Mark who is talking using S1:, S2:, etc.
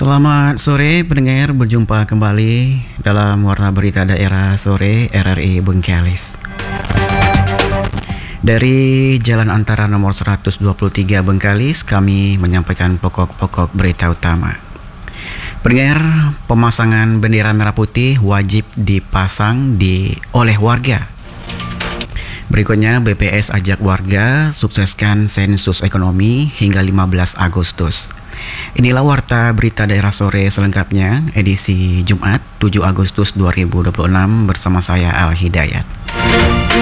S1: Selamat sore pendengar, berjumpa kembali dalam Warta Berita Daerah Sore RRI Bengkalis. Dari Jalan Antara nomor 123 Bengkalis, kami menyampaikan pokok-pokok berita utama. Pendengar, pemasangan bendera merah putih wajib dipasang oleh warga. Berikutnya, BPS ajak warga sukseskan sensus ekonomi hingga 15 Agustus. Inilah Warta Berita Daerah Sore selengkapnya, edisi Jumat 7 Agustus 2026 bersama saya Al Hidayat.